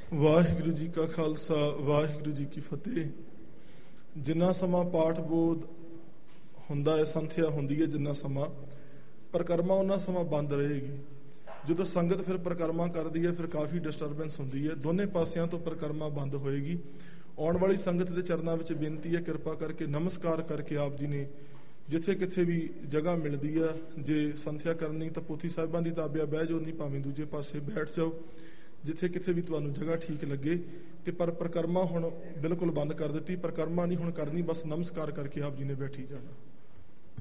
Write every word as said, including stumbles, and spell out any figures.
ਵਾਹਿਗੁਰੂ ਜੀ ਕਾ ਖਾਲਸਾ ਵਾਹਿਗੁਰੂ ਜੀ ਕੀ ਫਤਿਹ। ਜਿੰਨਾ ਸਮਾਂ ਪਾਠ ਬੋਧ ਹੁੰਦਾ ਹੈ, ਸੰਥਿਆ ਹੁੰਦੀ ਹੈ, ਜਿੰਨਾ ਸਮਾਂ ਪਰਿਕਰਮਾ ਉਹਨਾਂ ਸਮਾਂ ਬੰਦ ਰਹੇਗੀ। ਜਦੋਂ ਸੰਗਤ ਫਿਰ ਪਰਿਕਰਮਾ ਕਰਦੀ ਹੈ ਫਿਰ ਕਾਫੀ ਡਿਸਟਰਬੈਂਸ ਹੁੰਦੀ ਹੈ, ਦੋਨੇ ਪਾਸਿਆਂ ਤੋਂ ਪਰਿਕਰਮਾ ਬੰਦ ਹੋਏਗੀ। ਆਉਣ ਵਾਲੀ ਸੰਗਤ ਦੇ ਚਰਨਾਂ ਵਿੱਚ ਬੇਨਤੀ ਹੈ, ਕਿਰਪਾ ਕਰਕੇ ਨਮਸਕਾਰ ਕਰਕੇ ਆਪ ਜੀ ਨੇ ਜਿੱਥੇ ਕਿੱਥੇ ਵੀ ਜਗ੍ਹਾ ਮਿਲਦੀ ਆ, ਜੇ ਸੰਥਿਆ ਕਰਨੀ ਤਾਂ ਪੋਥੀ ਸਾਹਿਬਾਂ ਦੀ ਤਾਬਿਆ ਬਹਿ ਜਾਓ, ਨਹੀਂ ਭਾਵੇਂ ਦੂਜੇ ਪਾਸੇ ਬੈਠ ਜਾਓ, ਜਿੱਥੇ ਕਿੱਥੇ ਵੀ ਤੁਹਾਨੂੰ ਜਗ੍ਹਾ ਠੀਕ ਲੱਗੇ। ਤੇ ਪਰ ਪਰਿਕਰਮਾ ਹੁਣ ਬਿਲਕੁਲ ਬੰਦ ਕਰ ਦਿੱਤੀ, ਪਰਿਕਰਮਾ ਨਹੀਂ ਹੁਣ ਕਰਨੀ, ਬਸ ਨਮਸਕਾਰ ਕਰਕੇ ਆਪ ਜੀ ਨੇ ਬੈਠੀ ਜਾਣਾ।